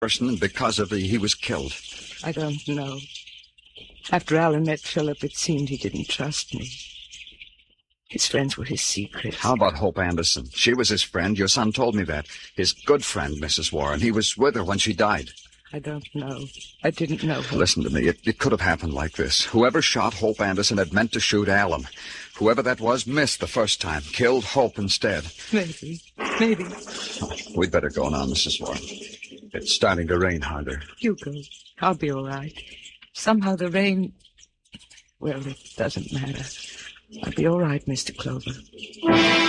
person, and because of he was killed. I don't know. After Alan met Philip, it seemed he didn't trust me. His friends were his secret. How about Hope Anderson? She was his friend. Your son told me that. His good friend, Mrs. Warren. He was with her when she died. I don't know. I didn't know her. Listen to me. It could have happened like this. Whoever shot Hope Anderson had meant to shoot Alan. Whoever that was missed the first time. Killed Hope instead. Maybe. We'd better go now, Mrs. Warren. It's starting to rain harder. You go. I'll be all right. Somehow the rain... Well, it doesn't matter. I'll be all right, Mr. Clover.